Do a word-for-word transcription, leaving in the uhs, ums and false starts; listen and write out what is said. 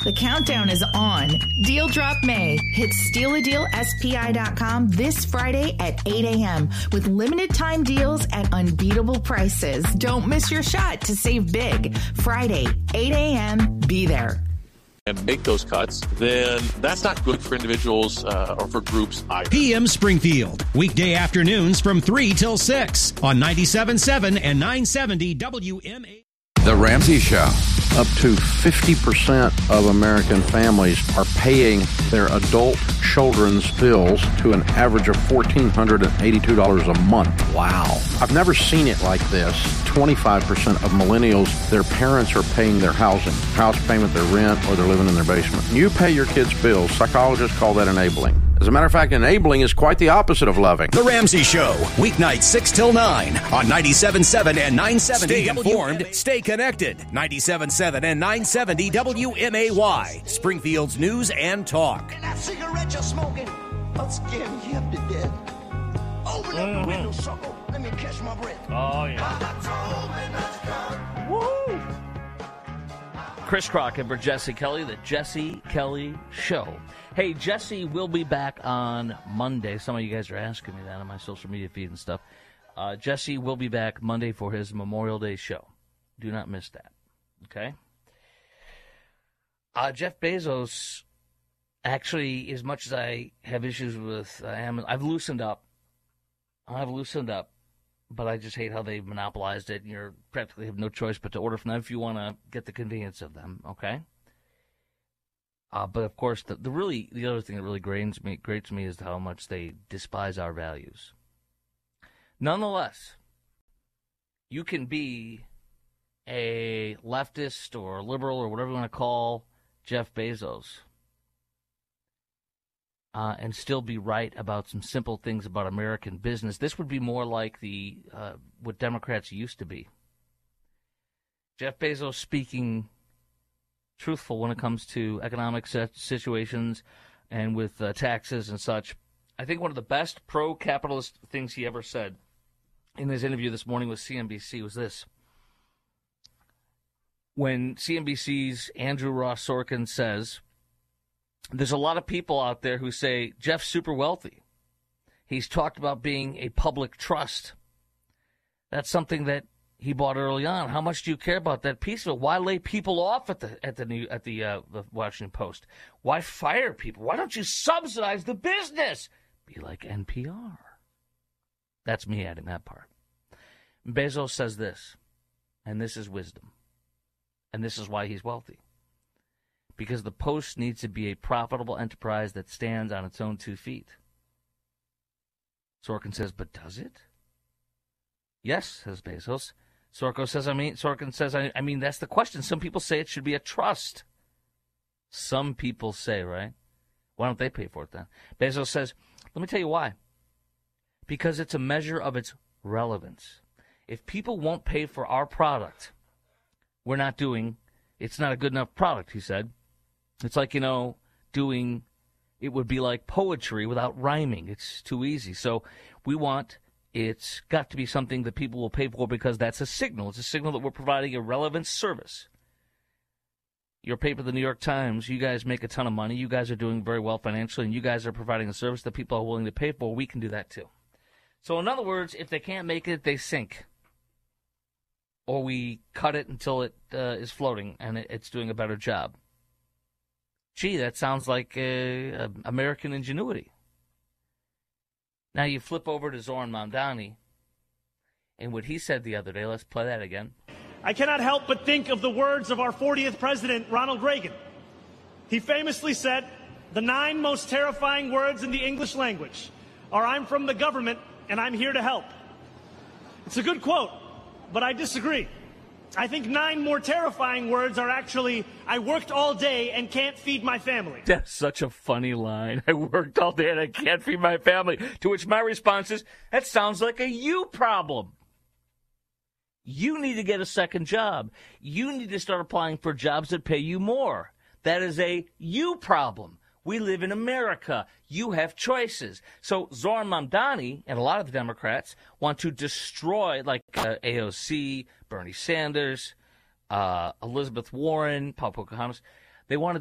The countdown is on. Deal Drop May hits steal a deal S P I dot com this Friday at eight a.m. with limited time deals at unbeatable prices. Don't miss your shot to save big. Friday, eight a.m. Be there. And make those cuts, then that's not good for individuals uh, or for groups either. P M Springfield, weekday afternoons from three till six on ninety-seven point seven and nine seventy W M A. The Ramsey Show. Up to fifty percent of American families are paying their adult children's bills to an average of one thousand four hundred eighty-two dollars a month. Wow. I've never seen it like this. twenty-five percent of millennials, their parents are paying their housing, house payment, their rent, or they're living in their basement. You pay your kids' bills. Psychologists call that enabling. As a matter of fact, enabling is quite the opposite of loving. The Ramsey Show, weeknights six till nine on ninety-seven point seven and nine seventy. Stay informed, stay connected. ninety-seven point seven and nine seventy W M A Y, Springfield's news and talk. And that cigarette you're smoking, I'll scare me half to death. Open up the window, sucker. Let me catch my breath. Oh, yeah. Woo! Chris Crockett for Jesse Kelly, the Jesse Kelly Show. Hey, Jesse will be back on Monday. Some of you guys are asking me that on my social media feed and stuff. Uh, Jesse will be back Monday for his Memorial Day show. Do not miss that. Okay? Uh, Jeff Bezos, actually, as much as I have issues with uh, Amazon, I've loosened up. I've loosened up, but I just hate how they've monopolized it, and you practically have no choice but to order from them if you want to get the convenience of them, okay? Uh, but, of course, the, the really the other thing that really grates me, grates me is how much they despise our values. Nonetheless, you can be a leftist or a liberal or whatever you want to call Jeff Bezos uh, and still be right about some simple things about American business. This would be more like the uh, what Democrats used to be. Jeff Bezos speaking truthful when it comes to economic situations and with uh, taxes and such. I think one of the best pro-capitalist things he ever said in his interview this morning with C N B C was this. When C N B C's Andrew Ross Sorkin says, there's a lot of people out there who say, Jeff's super wealthy. He's talked about being a public trust. That's something that he bought early on. How much do you care about that piece of it? Why lay people off at the at the new at the uh, the Washington Post? Why fire people? Why don't you subsidize the business? Be like N P R. That's me adding that part. Bezos says this, and this is wisdom, and this is why he's wealthy. Because the Post needs to be a profitable enterprise that stands on its own two feet. Sorkin says, but does it? Yes, says Bezos. Sorkin says, I mean, Sorkin says, I, I mean, that's the question. Some people say it should be a trust. Some people say, right? Why don't they pay for it then? Bezos says, let me tell you why. Because it's a measure of its relevance. If people won't pay for our product, we're not doing, it's not a good enough product, he said. It's like, you know, doing, it would be like poetry without rhyming. It's too easy. So we want, it's got to be something that people will pay for because that's a signal. It's a signal that we're providing a relevant service. Your paper, the New York Times, you guys make a ton of money. You guys are doing very well financially, and you guys are providing a service that people are willing to pay for. We can do that too. So in other words, if they can't make it, they sink. Or we cut it until it uh, is floating and it, it's doing a better job. Gee, that sounds like uh, American ingenuity. Now you flip over to Zoran Mamdani, and what he said the other day, let's play that again. I cannot help but think of the words of our fortieth president, Ronald Reagan. He famously said, the nine most terrifying words in the English language are, I'm from the government and I'm here to help. It's a good quote, but I disagree. I think nine more terrifying words are actually, I worked all day and can't feed my family. That's such a funny line. I worked all day and I can't feed my family. To which my response is, that sounds like a you problem. You need to get a second job. You need to start applying for jobs that pay you more. That is a you problem. We live in America. You have choices. So Zoran Mamdani and a lot of the Democrats want to destroy, like uh, A O C, Bernie Sanders, uh, Elizabeth Warren, Paul Pocahontas. They want to